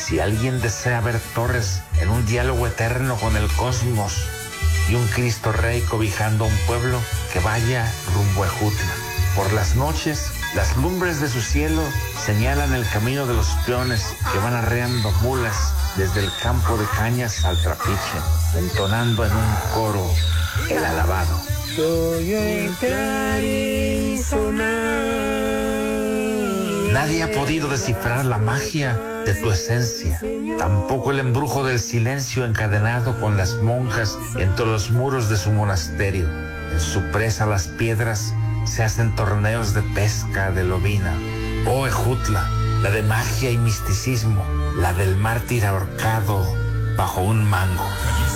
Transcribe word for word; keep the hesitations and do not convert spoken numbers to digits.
Si alguien desea ver torres en un diálogo eterno con el cosmos y un Cristo Rey cobijando a un pueblo, que vaya rumbo a Ejutla. Por las noches, las lumbres de su cielo señalan el camino de los peones que van arreando mulas desde el campo de cañas al trapiche, entonando en un coro el alabado. Soy el clarín sonar. Nadie ha podido descifrar la magia de tu esencia, tampoco el embrujo del silencio encadenado con las monjas entre los muros de su monasterio. En su presa las piedras se hacen torneos de pesca de lobina. Oh Ejutla, la de magia y misticismo, la del mártir ahorcado bajo un mango.